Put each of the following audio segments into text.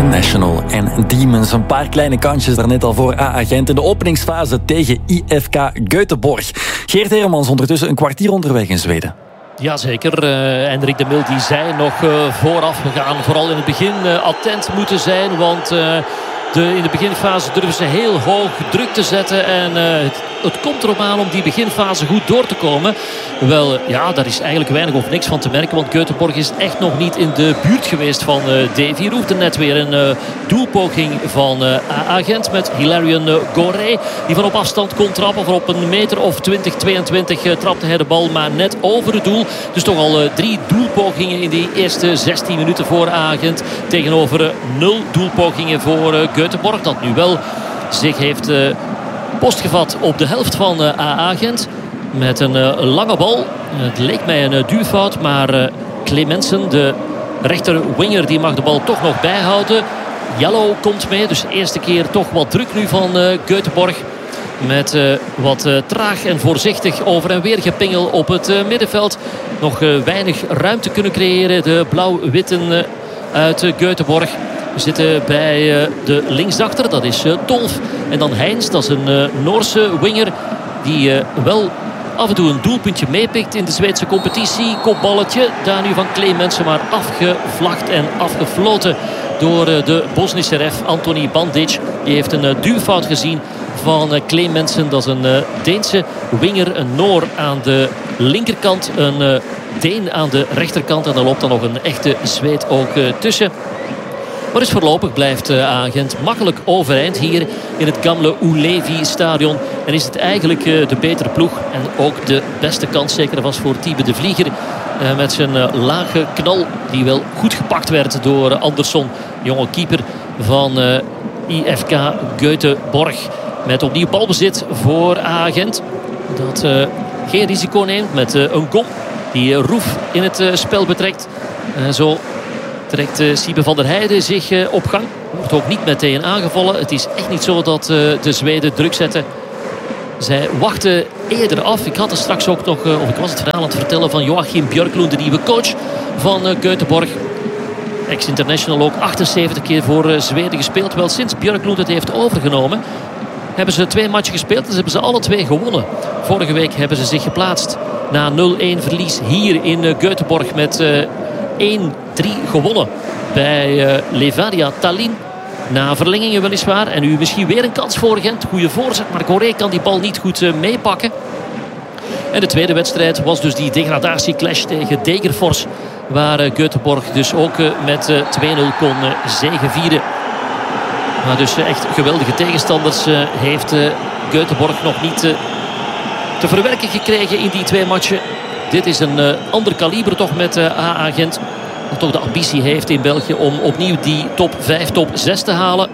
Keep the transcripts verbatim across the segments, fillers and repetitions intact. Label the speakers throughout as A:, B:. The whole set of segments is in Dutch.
A: International en Demons. Een paar kleine kansjes daarnet al voor A A Gent in de openingsfase tegen I F K Göteborg. Geert Heremans ondertussen een kwartier onderweg in Zweden.
B: Jazeker, uh, Hendrik de Mil die zei nog uh, vooraf, we gaan vooral in het begin uh, attent moeten zijn, want uh, de, in de beginfase durven ze heel hoog druk te zetten en uh, het, het komt erop aan om die beginfase goed door te komen. Wel, ja, daar is eigenlijk weinig of niks van te merken, want Göteborg is echt nog niet in de buurt geweest van uh, Davy. Roefde net weer een uh, doelpoging van uh, A A Gent met Hilarion uh, Goré, die van op afstand kon trappen. Voor op een meter of twintig, tweeëntwintig uh, trapte hij de bal, maar net over het doel. Dus toch al uh, drie doelpogingen in die eerste zestien minuten voor A A Gent. Tegenover uh, nul doelpogingen voor uh, Göteborg, dat nu wel zich heeft uh, postgevat op de helft van uh, A A Gent. Met een uh, lange bal. Het leek mij een uh, duwfout, maar uh, Clemensen, de rechter winger, die mag de bal toch nog bijhouden. Jallo komt mee, dus de eerste keer toch wat druk nu van uh, Göteborg. Met uh, wat uh, traag en voorzichtig over en weer gepingel op het uh, middenveld. Nog uh, weinig ruimte kunnen creëren, de blauw-witten uh, uit uh, Göteborg. We zitten bij uh, de linksdachter, dat is uh, Dolf. En dan Heins, dat is een uh, Noorse winger die uh, wel af en toe een doelpuntje meepikt in de Zweedse competitie. Kopballetje, daar nu van Clemensen, maar afgevlacht en afgefloten door uh, de Bosnische ref Antoni Bandic. Die heeft een uh, duwfout gezien van uh, Clemensen. Dat is een uh, Deense winger, een Noor aan de linkerkant, een uh, Deen aan de rechterkant. En dan loopt dan nog een echte Zweed ook uh, tussen. Maar dus voorlopig blijft uh, A A Gent makkelijk overeind hier in het Gamle Ullevi stadion. En is het eigenlijk uh, de betere ploeg. En ook de beste kans zeker was voor Tibe de Vlieger. Uh, met zijn uh, lage knal die wel goed gepakt werd door uh, Andersson. Jonge keeper van uh, I F K Göteborg. Met opnieuw balbezit voor A A Gent. Dat uh, geen risico neemt met uh, een gom die uh, Roef in het uh, spel betrekt. Uh, zo... trekt uh, Siebe van der Heijden zich uh, op gang. Wordt ook niet meteen aangevallen. Het is echt niet zo dat uh, de Zweden druk zetten. Zij wachten eerder af. Ik had er straks ook nog, uh, of ik was het verhaal aan het vertellen van Joachim Björklund, de nieuwe coach van uh, Göteborg. Ex-international ook achtenzeventig keer voor uh, Zweden gespeeld. Wel, sinds Björklund het heeft overgenomen hebben ze twee matchen gespeeld. Dus hebben ze alle twee gewonnen. Vorige week hebben ze zich geplaatst na nul-een verlies hier in uh, Göteborg met uh, één drie gewonnen bij uh, Levadia Tallinn. Na verlengingen weliswaar. En nu misschien weer een kans voor Gent. Goede voorzet, maar Goré kan die bal niet goed uh, meepakken. En de tweede wedstrijd was dus die degradatieclash tegen Degerfors. Waar uh, Göteborg dus ook uh, met uh, twee nul kon uh, zegevieren. Maar dus uh, echt geweldige tegenstanders uh, heeft uh, Göteborg nog niet uh, te verwerken gekregen in die twee matchen. Dit is een uh, ander kaliber toch met uh, A A Gent. Dat toch de ambitie heeft in België om opnieuw die top vijf, top zes te halen.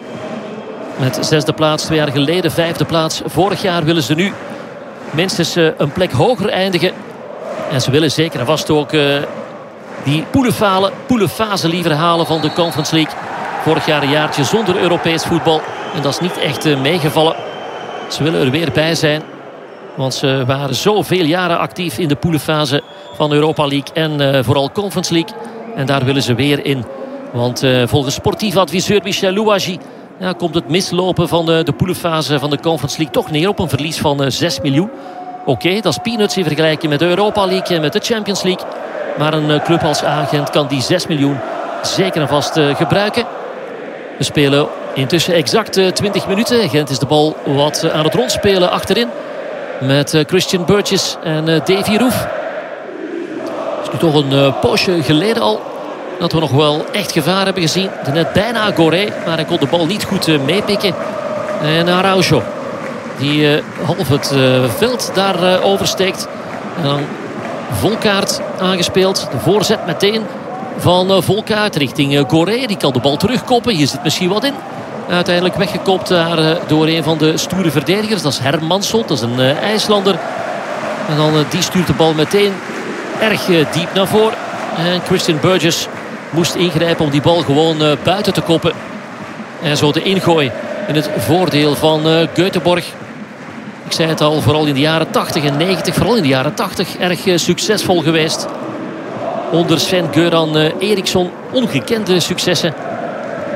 B: Met zesde plaats twee jaar geleden, vijfde plaats. Vorig jaar willen ze nu minstens uh, een plek hoger eindigen. En ze willen zeker en vast ook uh, die poelenfase, poelenfase liever halen van de Conference League. Vorig jaar een jaartje zonder Europees voetbal. En dat is niet echt uh, meegevallen. Ze willen er weer bij zijn. Want ze waren zoveel jaren actief in de poelenfase van Europa League en uh, vooral Conference League. En daar willen ze weer in. Want uh, volgens sportief adviseur Michel Louagie ja, komt het mislopen van de, de poelenfase van de Conference League toch neer op een verlies van uh, zes miljoen. Oké, okay, dat is peanuts in vergelijking met de Europa League en met de Champions League. Maar een uh, club als A Gent kan die zes miljoen zeker en vast uh, gebruiken. We spelen intussen exact uh, twintig minuten. Gent is de bal wat uh, aan het rondspelen achterin. Met uh, Christian Burgess en uh, Davy Roef. Het is nu toch een uh, poosje geleden al dat we nog wel echt gevaar hebben gezien. Net bijna Goré, maar hij kon de bal niet goed uh, meepikken. En Araujo, die uh, half het uh, veld daar uh, oversteekt. En dan Volkaert aangespeeld. De voorzet meteen van uh, Volkaert richting uh, Goré. Die kan de bal terugkoppen. Hier zit misschien wat in. Uiteindelijk weggekopt daar uh, door een van de stoere verdedigers. Dat is Hermansson, dat is een uh, IJslander. En dan uh, die stuurt de bal meteen erg uh, diep naar voren. En Christian Burgess moest ingrijpen om die bal gewoon uh, buiten te koppen. En zo de ingooi in het voordeel van uh, Göteborg. Ik zei het al, vooral in de jaren tachtig en negentig. Vooral in de jaren tachtig erg uh, succesvol geweest. Onder Sven-Göran uh, Eriksson ongekende successen.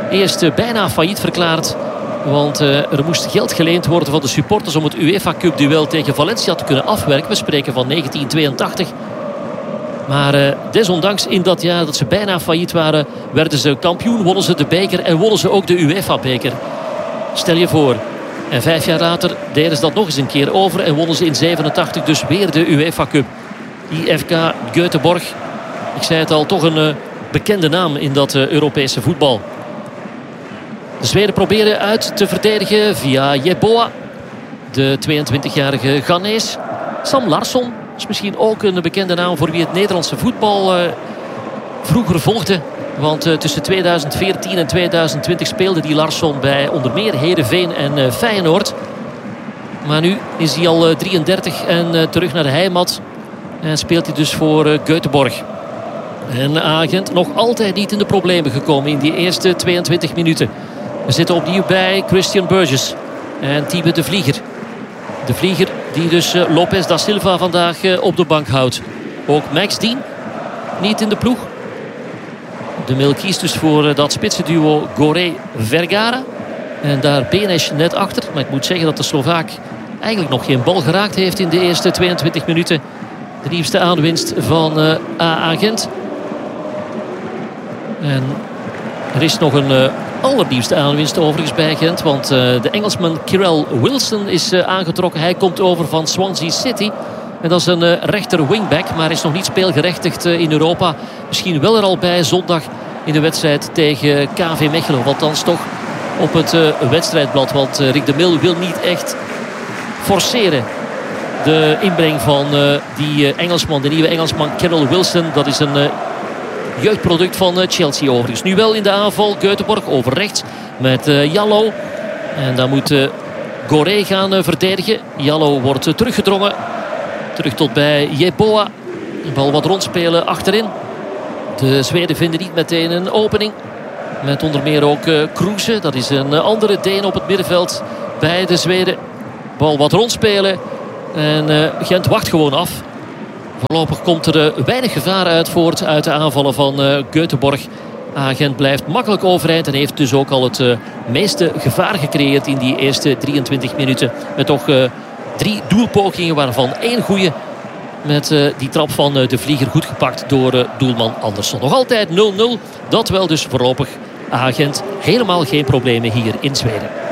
B: Eerst uh, bijna failliet verklaard. Want uh, er moest geld geleend worden van de supporters om het UEFA Cup duel tegen Valencia te kunnen afwerken. We spreken van negentien tweeëntachtig. Maar uh, desondanks in dat jaar dat ze bijna failliet waren, werden ze kampioen, wonnen ze de beker en wonnen ze ook de UEFA-beker. Stel je voor. En vijf jaar later deden ze dat nog eens een keer over en wonnen ze in zevenentachtig dus weer de UEFA Cup. I F K Göteborg. Ik zei het al, toch een uh, bekende naam in dat uh, Europese voetbal. De Zweden proberen uit te verdedigen via Yeboah. De tweeëntwintigjarige Ghanese. Sam Larsson is misschien ook een bekende naam voor wie het Nederlandse voetbal uh, vroeger volgde. Want uh, tussen tweeduizend veertien en tweeduizend twintig speelde die Larsson bij onder meer Heerenveen en uh, Feyenoord. Maar nu is hij al uh, drieëndertig en uh, terug naar de heimat. En speelt hij dus voor uh, Göteborg. En Agent nog altijd niet in de problemen gekomen in die eerste tweeëntwintig minuten. We zitten opnieuw bij Christian Burgess en Thiebe de Vlieger. De Vlieger die dus uh, Lopez da Silva vandaag uh, op de bank houdt. Ook Max Dean niet in de ploeg. De Mil kiest dus voor uh, dat spitsenduo Goré-Vergara. En daar Benes net achter. Maar ik moet zeggen dat de Slovaak eigenlijk nog geen bal geraakt heeft in de eerste tweeëntwintig minuten. De nieuwste aanwinst van uh, A A Gent. En er is nog een uh, allernieuwste aanwinst overigens bij Gent. Want uh, de Engelsman Kyrell Wilson is uh, aangetrokken. Hij komt over van Swansea City. En dat is een uh, rechter wingback. Maar is nog niet speelgerechtigd uh, in Europa. Misschien wel er al bij zondag in de wedstrijd tegen K V Mechelen. Althans toch op het uh, wedstrijdblad. Want uh, Rick de Mil wil niet echt forceren de inbreng van uh, die uh, Engelsman. De nieuwe Engelsman Kyrell Wilson. Dat is een uh, jeugdproduct van uh, Chelsea overigens. Nu wel in de aanval. Göteborg over rechts met uh, Jallo. En dan moet uh, Goré gaan uh, verdedigen. Jallo wordt uh, teruggedrongen. Terug tot bij Yeboah. De bal wat rondspelen achterin. De Zweden vinden niet meteen een opening. Met onder meer ook uh, Kruse. Dat is een uh, andere Deen op het middenveld bij de Zweden. Bal wat rondspelen. En uh, Gent wacht gewoon af. Voorlopig komt er uh, weinig gevaar uit voort uit de aanvallen van uh, Göteborg. Uh, Gent blijft makkelijk overeind en heeft dus ook al het uh, meeste gevaar gecreëerd in die eerste drieëntwintig minuten. Met toch uh, drie doelpogingen, waarvan één goede. Met uh, die trap van uh, de Vlieger goed gepakt door uh, doelman Andersson. Nog altijd nul nul. Dat wel dus voorlopig. Agent helemaal geen problemen hier in Zweden.